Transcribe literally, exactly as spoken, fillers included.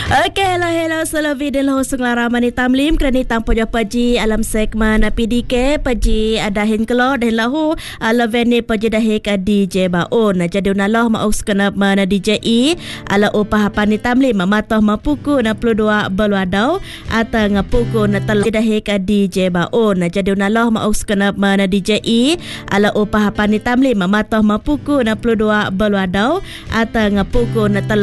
Okey, hello hello selawi di lahu senglara mani tamlim kerana tanpa jua paji alam segmen P D K paji adahin kelo dan lahu ala veni paji dahik D J baun. Jadi unalah mau skena mana D J I ala upah pani tamlim matoh mapuku na puluh dua beluadau atau ngapuku na telah dahik D J baun. Jadi unalah mau skena mana D J I ala upah pani tamlim matoh mapuku na puluh dua beluadau atau ngapuku na telah